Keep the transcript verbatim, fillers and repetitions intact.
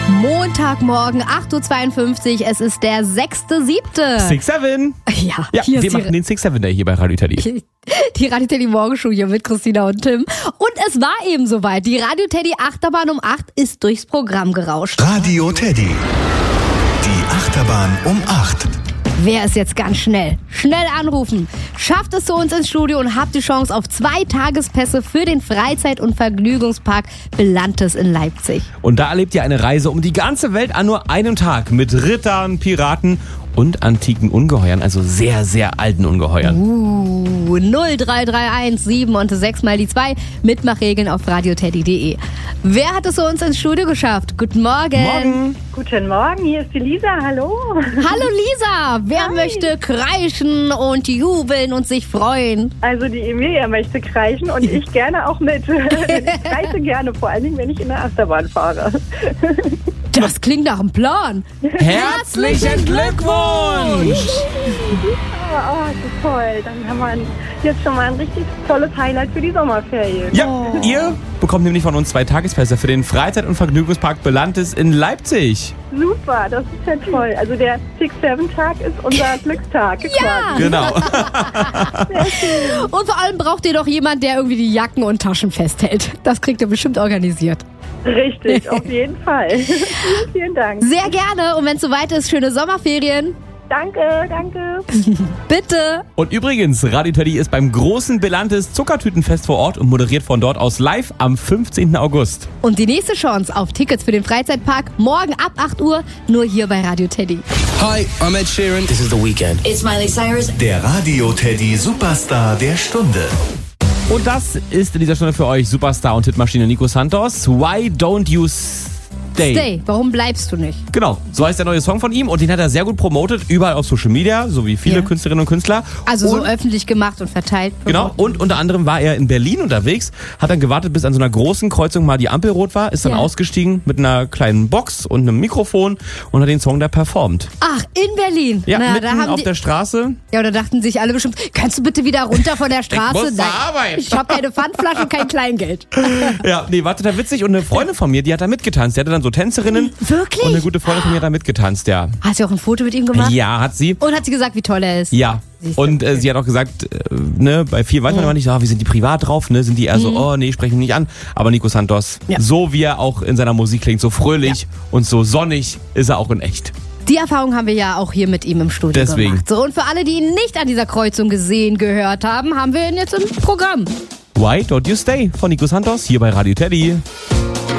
Montagmorgen, acht Uhr zweiundfünfzig, es ist der sechster siebte six seven. Ja, Ja, hier wir ist machen den six seven Day hier bei Radio Teddy. die Radio Teddy Morgenshow hier mit Christina und Tim. Und es war eben soweit. Die Radio Teddy Achterbahn um acht ist durchs Programm gerauscht. Radio Teddy. Die Achterbahn um acht. Wer ist jetzt ganz schnell? Schnell anrufen. Schafft es zu uns ins Studio und habt die Chance auf zwei Tagespässe für den Freizeit- und Vergnügungspark Belantes in Leipzig. Und da erlebt ihr eine Reise um die ganze Welt an nur einem Tag mit Rittern, Piraten und antiken Ungeheuern, also sehr, sehr alten Ungeheuern. Uh, null drei drei eins sieben und sechs mal die zwei. Mitmachregeln auf radioteddy punkt de. Wer hat es zu uns ins Studio geschafft? Guten Morgen. Morgen. Guten Morgen, hier ist die Lisa, hallo. Hallo Lisa, wer Hi. möchte kreischen und jubeln und sich freuen? Also die Emilia möchte kreischen und ich gerne auch mit. Ich kreische gerne, vor allen Dingen, wenn ich in der Achterbahn fahre. Das klingt nach einem Plan. Herzlichen Glückwunsch! Oh, oh, das ist toll. Dann haben wir ein, jetzt schon mal ein richtig tolles Highlight für die Sommerferien. Ja, ihr bekommt nämlich von uns zwei Tagespässe für den Freizeit- und Vergnügungspark Belantes in Leipzig. Super, das ist ja toll. Also der six seven Tag ist unser Glückstag. Ja. Genau. Und vor allem braucht ihr doch jemand, der irgendwie die Jacken und Taschen festhält. Das kriegt ihr bestimmt organisiert. Richtig, auf jeden Fall. vielen, vielen Dank. Sehr gerne. Und wenn es soweit ist, schöne Sommerferien. Danke, danke. Bitte. Und übrigens, Radio Teddy ist beim großen Belantes Zuckertütenfest vor Ort und moderiert von dort aus live am fünfzehnten August. Und die nächste Chance auf Tickets für den Freizeitpark morgen ab acht Uhr nur hier bei Radio Teddy. Hi, I'm Ed Sheeran. This is The Weeknd. It's Miley Cyrus. Der Radio Teddy Superstar der Stunde. Und das ist in dieser Stunde für euch Superstar und Hitmaschine Nico Santos. Why don't you stay? Stay, warum bleibst du nicht? Genau, so heißt der neue Song von ihm und den hat er sehr gut promotet, überall auf Social Media, so wie viele Ja. Künstlerinnen und Künstler. Also so und, öffentlich gemacht und verteilt. Genau, und unter anderem war er in Berlin unterwegs, hat dann gewartet, bis an so einer großen Kreuzung mal die Ampel rot war, ist dann Ja. ausgestiegen mit einer kleinen Box und einem Mikrofon und hat den Song da performt. Ach, in Berlin. Ja, Na, mitten da haben auf die, der Straße. ja, da dachten sich alle bestimmt, kannst du bitte wieder runter von der Straße? muss zur Arbeit. Ich habe keine Pfandflasche und kein Kleingeld. Ja, nee, war total witzig und eine Freundin von mir, die hat da mitgetanzt. Die hatte dann so Tänzerinnen. Wirklich? Und eine gute Freundin von mir hat da mitgetanzt, ja. Hast du auch ein Foto mit ihm gemacht? Ja, hat sie. Und hat sie gesagt, wie toll er ist? Ja. Siehst du, Und äh, okay. sie hat auch gesagt, äh, ne, bei vielen weiß man Mhm. immer nicht, ah, wie sind die privat drauf, ne? Sind die eher so, oh nee, sprechen mich nicht an. Aber Nico Santos, Ja. so wie er auch in seiner Musik klingt, so fröhlich und so sonnig, ist er auch in echt. Die Erfahrung haben wir ja auch hier mit ihm im Studio Deswegen. gemacht. So, und für alle, die ihn nicht an dieser Kreuzung gesehen, gehört haben, haben wir ihn jetzt im Programm. Why Don't You Stay von Nico Santos hier bei Radio Teddy.